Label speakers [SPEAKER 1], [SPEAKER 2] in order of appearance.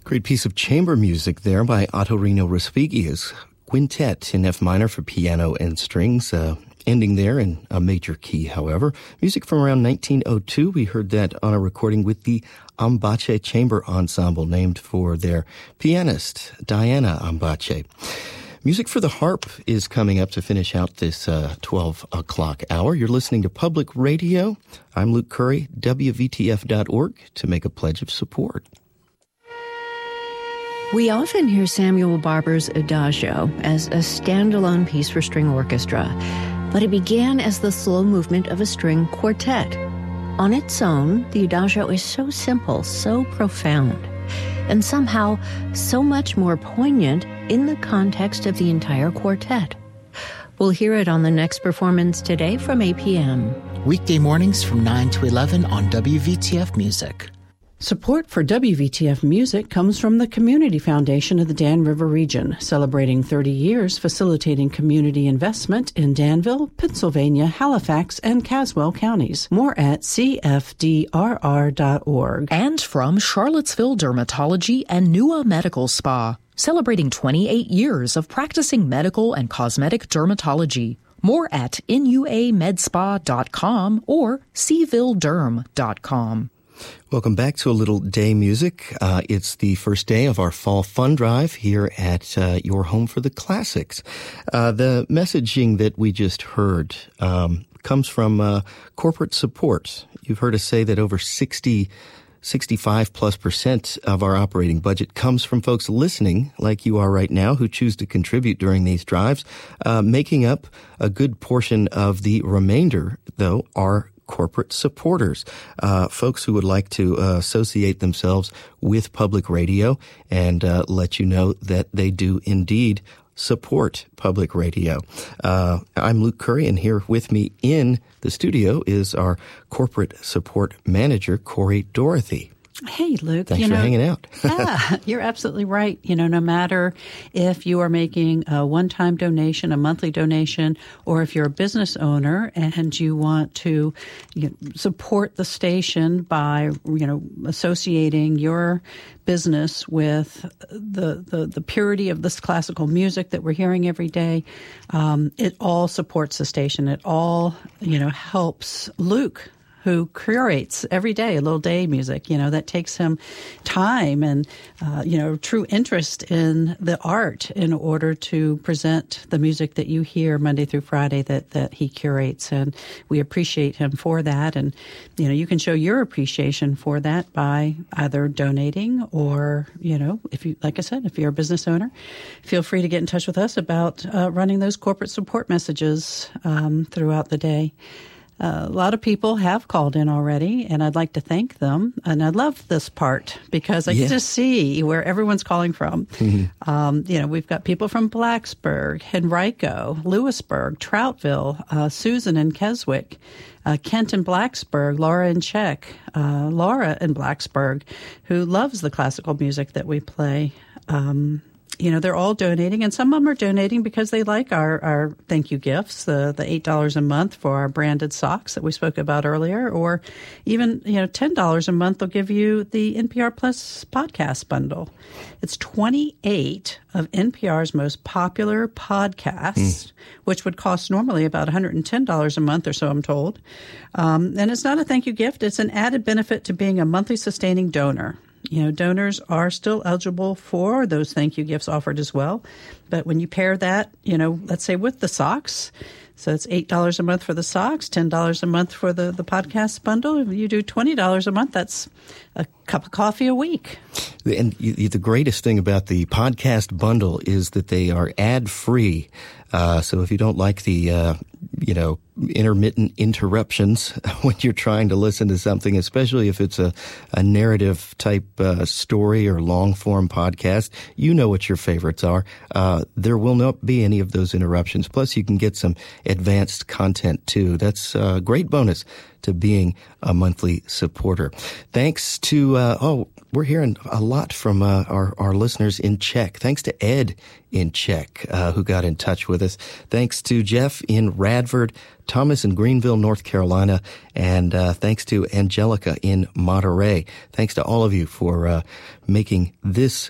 [SPEAKER 1] Great piece of chamber music there by Ottorino Respighi's Quintet in F minor for piano and strings, ending there in a major key, however. Music from around 1902. We heard that on a recording with the Ambace Chamber Ensemble, named for their pianist, Diana Ambace. Music for the harp is coming up to finish out this 12 o'clock hour. You're listening to Public Radio. I'm Luke Curry, WVTF.org, to make a pledge of support.
[SPEAKER 2] We often hear Samuel Barber's Adagio as a standalone piece for string orchestra, but it began as the slow movement of a string quartet. On its own, the Adagio is so simple, so profound, and somehow so much more poignant in the context of the entire quartet. We'll hear it on the next performance today from 8 p.m.
[SPEAKER 3] Weekday mornings from 9 to 11 on WVTF Music.
[SPEAKER 4] Support for WVTF Music comes from the Community Foundation of the Dan River Region, celebrating 30 years facilitating community investment in Danville, Pennsylvania, Halifax, and Caswell counties. More at cfdrr.org.
[SPEAKER 5] And from Charlottesville Dermatology and Nua Medical Spa, celebrating 28 years of practicing medical and cosmetic dermatology. More at nuamedspa.com or cvillederm.com.
[SPEAKER 1] Welcome back to a little day music. It's the first day of our fall fund drive here at your home for the classics. The messaging that we just heard comes from corporate support. You've heard us say that over 65+% of our operating budget comes from folks listening, like you are right now, who choose to contribute during these drives. Making up a good portion of the remainder, though, are corporate supporters, folks who would like to associate themselves with public radio and let you know that they do indeed support public radio. I'm Luke Curry, and here with me in the studio is our corporate support manager, Corey Dorothy.
[SPEAKER 4] Hey, Luke.
[SPEAKER 1] Thanks for hanging out.
[SPEAKER 4] Yeah, you're absolutely right. No matter if you are making a one-time donation, a monthly donation, or if you're a business owner and you want to support the station by, associating your business with the purity of this classical music that we're hearing every day, it all supports the station. It all, helps Luke, who curates every day a little day music, that takes him time and, true interest in the art in order to present the music that you hear Monday through Friday that he curates. And we appreciate him for that. And, you can show your appreciation for that by either donating or, if you, like I said, if you're a business owner, feel free to get in touch with us about running those corporate support messages throughout the day. A lot of people have called in already, and I'd like to thank them. And I love this part because I get to see where everyone's calling from. Mm-hmm. We've got people from Blacksburg, Henrico, Lewisburg, Troutville, Susan in Keswick, Kent in Blacksburg, Laura in Czech, Laura in Blacksburg, who loves the classical music that we play. They're all donating, and some of them are donating because they like our thank you gifts, the $8 a month for our branded socks that we spoke about earlier, or even, $10 a month will give you the NPR Plus podcast bundle. It's 28 of NPR's most popular podcasts, which would cost normally about $110 a month or so, I'm told. And it's not a thank you gift. It's an added benefit to being a monthly sustaining donor. Donors are still eligible for those thank you gifts offered as well. But when you pair that, let's say with the socks, so it's $8 a month for the socks, $10 a month for the podcast bundle. If you do $20 a month, that's a cup of coffee a week.
[SPEAKER 1] And the greatest thing about the podcast bundle is that they are ad-free. So if you don't like the, intermittent interruptions when you're trying to listen to something, especially if it's a narrative type story or long form podcast, you know what your favorites are. There will not be any of those interruptions. Plus, you can get some advanced content too. That's a great bonus to being a monthly supporter. Thanks to, we're hearing a lot from our listeners in Czech. Thanks to Ed in Czech, who got in touch with us. Thanks to Jeff in Radford, Thomas in Greenville, North Carolina, and thanks to Angelica in Monterey. Thanks to all of you for making this